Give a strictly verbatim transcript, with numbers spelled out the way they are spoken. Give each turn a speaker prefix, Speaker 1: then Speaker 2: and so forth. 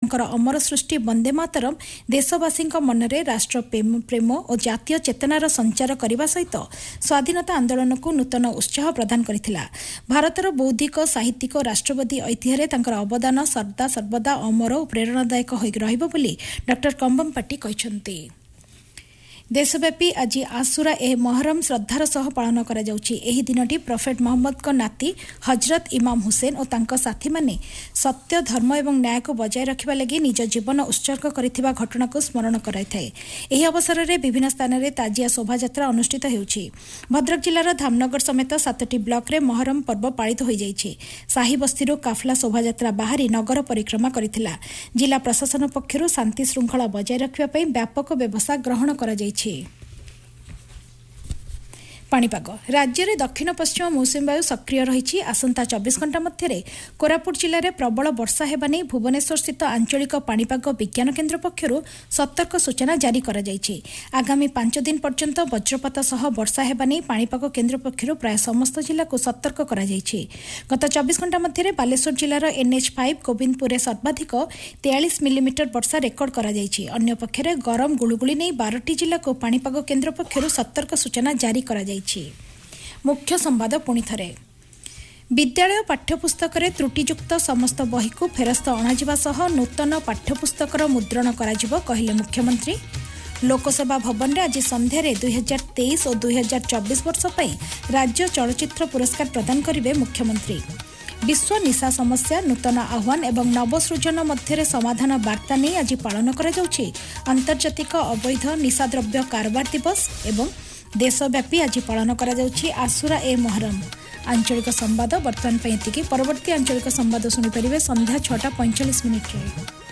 Speaker 1: ତାଙ୍କର ଅମର ସୃଷ୍ଟି ବନ୍ଦେ ମାତରମ୍ ଦେଶବାସୀଙ୍କ ମନରେ ରାଷ୍ଟ୍ର ପ୍ରେମ ଓ ଜାତୀୟ ଚେତନାର ସଞ୍ଚାର କରିବା ସହିତ ସ୍ୱାଧୀନତା ଆନ୍ଦୋଳନକୁ ନୂତନ ଉତ୍ସାହ ପ୍ରଦାନ କରିଥିଲା। ଭାରତର ବୌଦ୍ଧିକ ସାହିତ୍ୟିକ ଓ ରାଷ୍ଟ୍ରବାଦୀ ଐତିହ୍ୟରେ ତାଙ୍କର ଅବଦାନ ସଦା ସର୍ବଦା ଅମର ଓ ପ୍ରେରଣାଦାୟକ ହୋଇ ରହିବ ବୋଲି ଡକ୍ଟର କମ୍ବମ୍ପାଟି କହିଛନ୍ତି। ଦେଶବ୍ୟାପୀ ଆଜି ଆଶୁରା ଏ ମହରମ ଶ୍ରଦ୍ଧାର ସହ ପାଳନ କରାଯାଉଛି। ଏହି ଦିନଟି ପ୍ରଫେଟ୍ ମହମ୍ମଦଙ୍କ ନାତି ହଜରତ ଇମାମ ହୁସେନ ଓ ତାଙ୍କ ସାଥୀମାନେ ସତ୍ୟ ଧର୍ମ ଏବଂ ନ୍ୟାୟକୁ ବଜାୟ ରଖିବା ଲାଗି ନିଜ ଜୀବନ ଉତ୍ସର୍ଗ କରିଥିବା ଘଟଣାକୁ ସ୍ମରଣ କରାଇଥାଏ। ଏହି ଅବସରରେ ବିଭିନ୍ନ ସ୍ଥାନରେ ତାଜିଆ ଶୋଭାଯାତ୍ରା ଅନୁଷ୍ଠିତ ହେଉଛି। ଭଦ୍ରକ ଜିଲ୍ଲାର ଧାମନଗର ସମେତ ସାତଟି ବ୍ଲକରେ ମହରମ ପର୍ବ ପାଳିତ ହୋଇଯାଇଛି। ସାହି ବସ୍ତିରୁ କାଫଲା ଶୋଭାଯାତ୍ରା ବାହାରି ନଗର ପରିକ୍ରମା କରିଥିଲା। ଜିଲ୍ଲା ପ୍ରଶାସନ ପକ୍ଷରୁ ଶାନ୍ତି ଶୃଙ୍ଖଳା ବଜାୟ ରଖିବା ପାଇଁ ବ୍ୟାପକ ବ୍ୟବସ୍ଥା ଗ୍ରହଣ କରାଯାଇଛି। ପାଣିପାଗ ରାଜ୍ୟରେ ଦକ୍ଷିଣ ପଶ୍ଚିମ ମୌସୁମୀ ବାୟୁ ସକ୍ରିୟ ରହିଛି। ଆସନ୍ତା ଚବିଶ ଘଣ୍ଟା ମଧ୍ୟରେ କୋରାପୁଟ ଜିଲ୍ଲାରେ ପ୍ରବଳ ବର୍ଷା ହେବା ନେଇ ଭୁବନେଶ୍ୱରସ୍ଥିତ ଆଞ୍ଚଳିକ ପାଣିପାଗ ବିଜ୍ଞାନ କେନ୍ଦ୍ର ପକ୍ଷରୁ ସତର୍କ ସୂଚନା ଜାରି କରାଯାଇଛି। ଆଗାମୀ ପାଞ୍ଚ ଦିନ ପର୍ଯ୍ୟନ୍ତ ବଜ୍ରପାତ ସହ ବର୍ଷା ହେବା ନେଇ ପାଣିପାଗ କେନ୍ଦ୍ର ପକ୍ଷରୁ ପ୍ରାୟ ସମସ୍ତ ଜିଲ୍ଲାକୁ ସତର୍କ କରାଯାଇଛି। ଗତ ଚବିଶ ଘଣ୍ଟା ମଧ୍ୟରେ ବାଲେଶ୍ୱର ଜିଲ୍ଲାର ଏନ୍ଏଚ୍ ଫାଇଭ ଗୋବିନ୍ଦପୁରରେ ସର୍ବାଧିକ ତେୟାଳିଶ ମିଲିମିଟର ବର୍ଷା ରେକର୍ଡ କରାଯାଇଛି। ଅନ୍ୟପକ୍ଷରେ ଗରମ ଗୁଳୁଗୁଳି ନେଇ ବାରଟି ଜିଲ୍ଲାକୁ ପାଣିପାଗ କେନ୍ଦ୍ର ପକ୍ଷରୁ ସତର୍କ ସୂଚନା ଜାରି କରାଯାଇଛି। ମୁଖ୍ୟ ସମ୍ବାଦ ପୁଣି ଥରେ। ବିଦ୍ୟାଳୟ ପାଠ୍ୟପୁସ୍ତକରେ ତ୍ରୁଟିଯୁକ୍ତ ସମସ୍ତ ବହିକୁ ଫେରସ୍ତ ଅଣାଯିବା ସହ ନୂତନ ପାଠ୍ୟପୁସ୍ତକର ମୁଦ୍ରଣ କରାଯିବ କହିଲେ ମୁଖ୍ୟମନ୍ତ୍ରୀ। ଲୋକସେବା ଭବନରେ ଆଜି ସନ୍ଧ୍ୟାରେ ଦୁଇ ହଜାର ତେଇଶ ଓ ଦୁଇ ହଜାର ଚବିଶ ବର୍ଷ ପାଇଁ ରାଜ୍ୟ ଚଳଚ୍ଚିତ୍ର ପୁରସ୍କାର ପ୍ରଦାନ କରିବେ ମୁଖ୍ୟମନ୍ତ୍ରୀ। ବିଶ୍ୱ ନିଶା ସମସ୍ୟା ନୂତନ ଆହ୍ୱାନ ଏବଂ ନବସୃଜନ ମଧ୍ୟରେ ସମାଧାନ ବାର୍ତ୍ତା ନେଇ ଆଜି ପାଳନ କରାଯାଉଛି ଆନ୍ତର୍ଜାତିକ ଅବୈଧ ନିଶାଦ୍ରବ୍ୟ କାରବାର ଦିବସ ଏବଂ ଦେଶବ୍ୟାପୀ ଆଜି ପାଳନ କରାଯାଉଛି ଆଶୁରା ଏ ମହରମ। ଆଞ୍ଚଳିକ ସମ୍ବାଦ ବର୍ତ୍ତମାନ ପାଇଁ ଏତିକି। ପରବର୍ତ୍ତୀ ଆଞ୍ଚଳିକ ସମ୍ବାଦ ଶୁଣିପାରିବେ ସନ୍ଧ୍ୟା ଛଅଟା ପଇଁଚାଳିଶ ମିନିଟ୍ରେ।